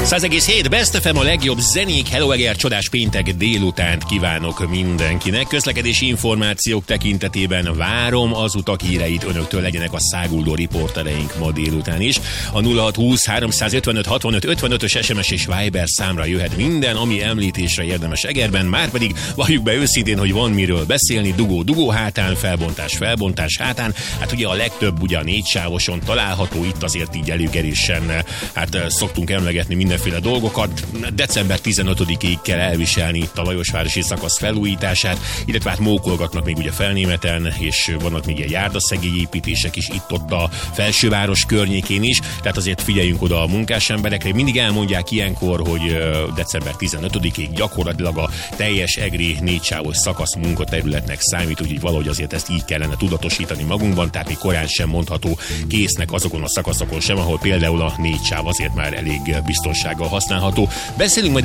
100,7 Best FM, a legjobb zenék. Hello Eger, csodás péntek délutánt kívánok mindenkinek. Közlekedési információk tekintetében várom az utak híreit, önöktől legyenek a száguldó riportereink ma délután is. A 0620 355 65 55-ös SMS és Viber számra jöhet minden, ami említésre érdemes Egerben, márpedig valljuk be őszintén, hogy van miről beszélni. Dugó hátán, felbontás hátán. Hát ugye a legtöbb ugye a 4 sávoson található, itt azért így előkerésen szoktunk emlegetni mindenféle dolgokat. December 15-ig kell elviselni itt a Lajosvárosi szakasz felújítását, illetve hát mókolgatnak még ugye Felnémeten, és vannak még ilyen járdaszegély építések is itt-ott a felsőváros környékén is, tehát azért figyeljünk oda a munkás emberekre. Mindig elmondják ilyenkor, hogy december 15-ig gyakorlatilag a teljes egri 4 sávos szakasz munkaterületnek számít, úgyhogy valahogy azért ezt így kellene tudatosítani magunkban, tehát még korán sem mondható késznek azokon a szakaszokon sem, ahol például a 4 sáv azért már elég biztonsággal használható. Beszélünk majd